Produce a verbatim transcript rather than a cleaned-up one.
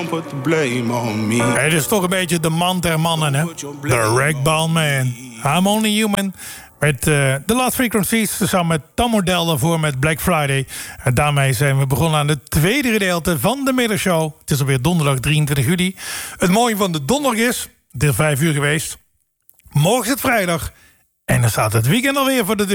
Put the blame on me. Het is toch een beetje de man der mannen, hè? The Ragdoll Man. I'm Only Human. Met uh, The Lost Frequencies, samen met Tom Odell daarvoor met Black Friday. En daarmee zijn we begonnen aan het tweede gedeelte van de middagshow. Het is alweer donderdag drieëntwintig juli. Het mooie van de donderdag is, het is vijf uur geweest. Morgen is het vrijdag. En dan staat het weekend alweer voor de deur.